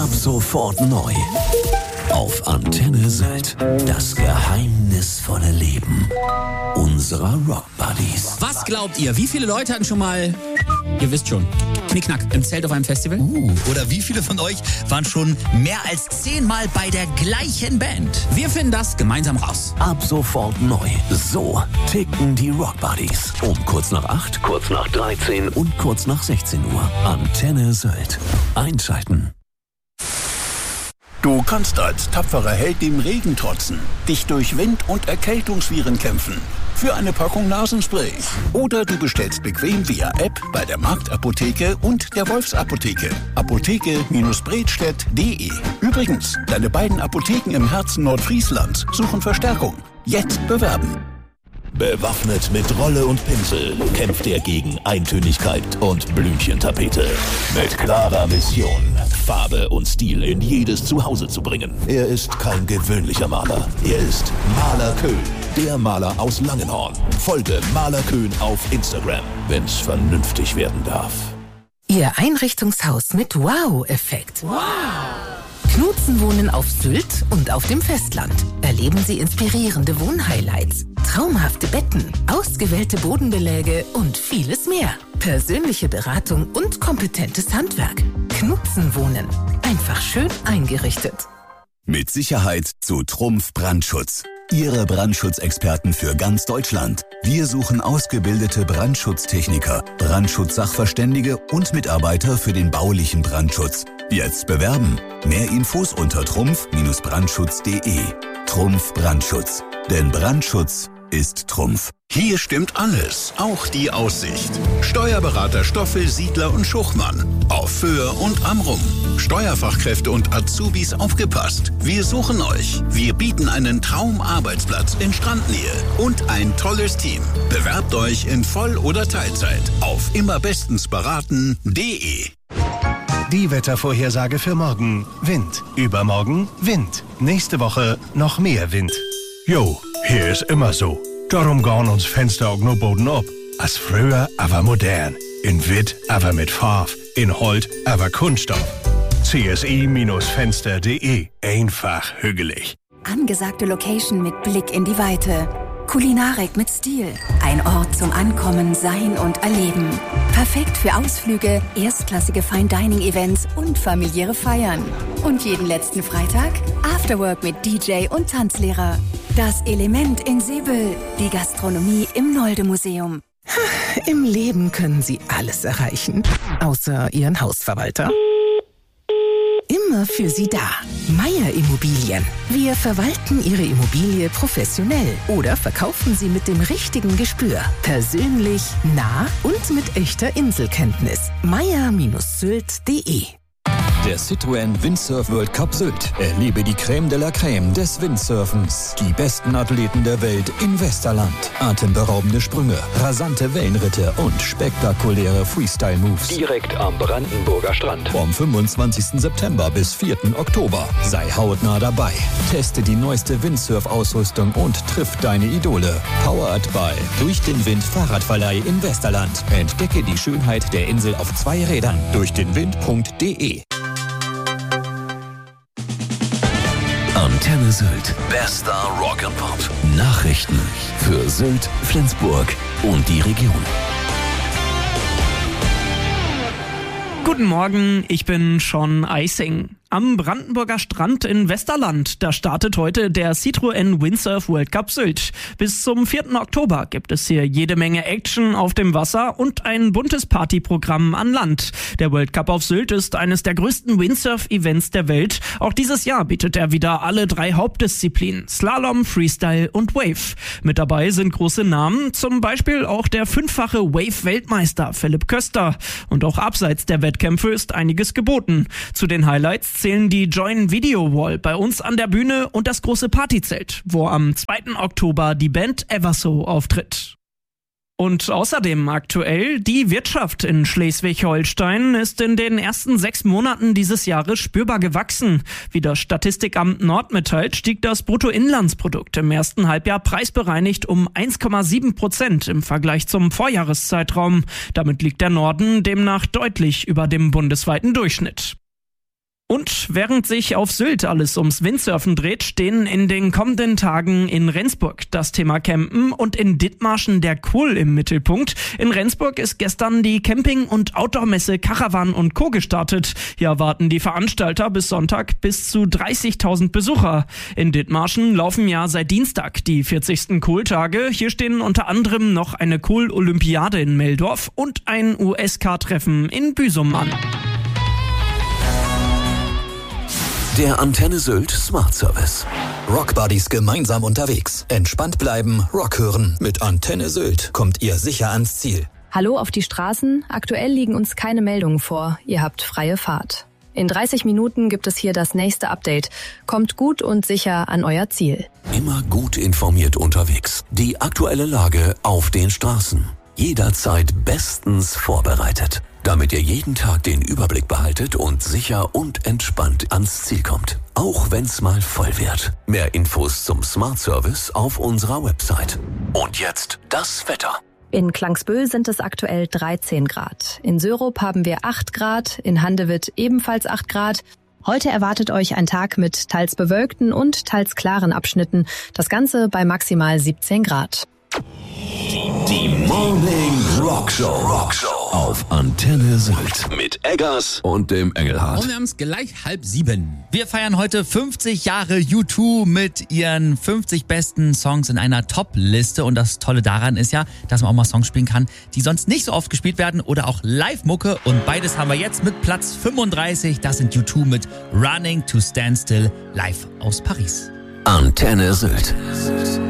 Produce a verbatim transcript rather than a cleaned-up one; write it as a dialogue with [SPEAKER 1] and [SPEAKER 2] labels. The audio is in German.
[SPEAKER 1] Ab sofort neu. Auf Antenne Sylt. Das geheimnisvolle Leben unserer Rock-Buddies.
[SPEAKER 2] Was glaubt ihr? Wie viele Leute hatten schon mal, ihr wisst schon, Knickknack im Zelt auf einem Festival?
[SPEAKER 3] Uh. Oder wie viele von euch waren schon mehr als zehnmal bei der gleichen Band?
[SPEAKER 2] Wir finden das gemeinsam raus.
[SPEAKER 1] Ab sofort neu. So ticken die Rock-Buddies. Um kurz nach acht, kurz nach dreizehn und kurz nach sechzehn Uhr. Antenne Sylt. Einschalten.
[SPEAKER 4] Du kannst als tapferer Held dem Regen trotzen, dich durch Wind- und Erkältungsviren kämpfen. Für eine Packung Nasenspray. Oder du bestellst bequem via App bei der Marktapotheke und der Wolfsapotheke. Apotheke Bredstedt punkt de. Übrigens, deine beiden Apotheken im Herzen Nordfrieslands suchen Verstärkung. Jetzt bewerben.
[SPEAKER 1] Bewaffnet mit Rolle und Pinsel kämpft er gegen Eintönigkeit und Blümchentapete. Mit klarer Mission, Farbe und Stil in jedes Zuhause zu bringen. Er ist kein gewöhnlicher Maler. Er ist Maler Köhn, der Maler aus Langenhorn. Folge Maler Köhn auf Instagram, wenn's vernünftig werden darf.
[SPEAKER 5] Ihr Einrichtungshaus mit Wow-Effekt. Wow! Knutzen wohnen auf Sylt und auf dem Festland. Erleben Sie inspirierende Wohnhighlights, traumhafte Betten, ausgewählte Bodenbeläge und vieles mehr. Persönliche Beratung und kompetentes Handwerk. Knutzen wohnen. Einfach schön eingerichtet.
[SPEAKER 6] Mit Sicherheit zu Trumpf Brandschutz. Ihre Brandschutzexperten für ganz Deutschland. Wir suchen ausgebildete Brandschutztechniker, Brandschutzsachverständige und Mitarbeiter für den baulichen Brandschutz. Jetzt bewerben. Mehr Infos unter trumpf brandschutz punkt de. Trumpf Brandschutz. Denn Brandschutz ist Trumpf.
[SPEAKER 4] Hier stimmt alles, auch die Aussicht. Steuerberater Stoffel, Siedler und Schuchmann. Auf Föhr und Amrum. Steuerfachkräfte und Azubis aufgepasst. Wir suchen euch. Wir bieten einen Traumarbeitsplatz in Strandnähe und ein tolles Team. Bewerbt euch in Voll- oder Teilzeit auf immerbestensberaten punkt de.
[SPEAKER 7] Die Wettervorhersage für morgen. Wind. Übermorgen Wind. Nächste Woche noch mehr Wind. Jo, hier ist immer so. Darum gehen uns Fenster auch nur Boden ab. Als früher, aber modern. In Witt, aber mit Farb. In Holt, aber Kunststoff. C S I Fenster punkt de. Einfach hügelig.
[SPEAKER 8] Angesagte Location mit Blick in die Weite. Kulinarik mit Stil. Ein Ort zum Ankommen, Sein und Erleben. Perfekt für Ausflüge, erstklassige Fine-Dining-Events und familiäre Feiern. Und jeden letzten Freitag Afterwork mit D J und Tanzlehrer. Das Element in Seebüll. Die Gastronomie im Nolde-Museum.
[SPEAKER 5] Im Leben können Sie alles erreichen, außer Ihren Hausverwalter. Immer für Sie da. Meier Immobilien. Wir verwalten Ihre Immobilie professionell oder verkaufen sie mit dem richtigen Gespür. Persönlich, nah und mit echter Inselkenntnis. meier Sylt punkt de.
[SPEAKER 9] Der Citroën Windsurf World Cup Sylt. Erlebe die Creme de la Creme des Windsurfens. Die besten Athleten der Welt in Westerland. Atemberaubende Sprünge, rasante Wellenritte und spektakuläre Freestyle-Moves. Direkt am Brandenburger Strand. Vom fünfundzwanzigsten September bis vierten Oktober. Sei hautnah dabei. Teste die neueste Windsurf-Ausrüstung und triff deine Idole. Powered by Durch den Wind Fahrradverleih in Westerland. Entdecke die Schönheit der Insel auf zwei Rädern. Durch den Wind punkt de.
[SPEAKER 1] Antenne Sylt. Bester Rock and Pop. Nachrichten für Sylt, Flensburg und die Region.
[SPEAKER 10] Guten Morgen, ich bin Sean Eising. Am Brandenburger Strand in Westerland, da startet heute der Citroën Windsurf World Cup Sylt. Bis zum vierten Oktober gibt es hier jede Menge Action auf dem Wasser und ein buntes Partyprogramm an Land. Der World Cup auf Sylt ist eines der größten Windsurf-Events der Welt. Auch dieses Jahr bietet er wieder alle drei Hauptdisziplinen: Slalom, Freestyle und Wave. Mit dabei sind große Namen, zum Beispiel auch der fünffache Wave-Weltmeister Philipp Köster. Und auch abseits der Wettkämpfe ist einiges geboten. Zu den Highlights zählen die Join Video Wall bei uns an der Bühne und das große Partyzelt, wo am zweiten Oktober die Band Everso auftritt. Und außerdem aktuell, die Wirtschaft in Schleswig-Holstein ist in den ersten sechs Monaten dieses Jahres spürbar gewachsen. Wie das Statistikamt Nord mitteilt, stieg das Bruttoinlandsprodukt im ersten Halbjahr preisbereinigt um eins Komma sieben Prozent im Vergleich zum Vorjahreszeitraum. Damit liegt der Norden demnach deutlich über dem bundesweiten Durchschnitt. Und während sich auf Sylt alles ums Windsurfen dreht, stehen in den kommenden Tagen in Rendsburg das Thema Campen und in Dithmarschen der Kohl im Mittelpunkt. In Rendsburg ist gestern die Camping- und Outdoor-Messe Caravan und Co. gestartet. Hier erwarten die Veranstalter bis Sonntag bis zu dreißigtausend Besucher. In Dithmarschen laufen ja seit Dienstag die vierzigsten Kohltage. Hier stehen unter anderem noch eine Kohl-Olympiade in Meldorf und ein U S K-Treffen in Büsum an.
[SPEAKER 6] Der Antenne Sylt Smart Service.
[SPEAKER 9] Rockbuddies gemeinsam unterwegs. Entspannt bleiben, Rock hören. Mit Antenne Sylt kommt ihr sicher ans Ziel.
[SPEAKER 11] Hallo auf die Straßen. Aktuell liegen uns keine Meldungen vor. Ihr habt freie Fahrt. In dreißig Minuten gibt es hier das nächste Update. Kommt gut und sicher an euer Ziel.
[SPEAKER 6] Immer gut informiert unterwegs. Die aktuelle Lage auf den Straßen. Jederzeit bestens vorbereitet, damit ihr jeden Tag den Überblick behaltet und sicher und entspannt ans Ziel kommt. Auch wenn's mal voll wird. Mehr Infos zum Smart Service auf unserer Website. Und jetzt das Wetter.
[SPEAKER 11] In Klangsbühl sind es aktuell dreizehn Grad. In Sörup haben wir acht Grad, in Handewitt ebenfalls acht Grad. Heute erwartet euch ein Tag mit teils bewölkten und teils klaren Abschnitten. Das Ganze bei maximal siebzehn Grad.
[SPEAKER 1] Die Morning Rock Show. Rock Show auf Antenne Sylt mit Eggers und dem Engelhardt.
[SPEAKER 2] Und wir haben es gleich halb sieben.
[SPEAKER 3] Wir feiern heute fünfzig Jahre U zwei mit ihren fünfzig besten Songs in einer Top-Liste. Und das Tolle daran ist ja, dass man auch mal Songs spielen kann, die sonst nicht so oft gespielt werden oder auch Live-Mucke. Und beides haben wir jetzt mit Platz fünfunddreißig. Das sind U zwei mit Running to Stand Still live aus Paris.
[SPEAKER 6] Antenne Sylt.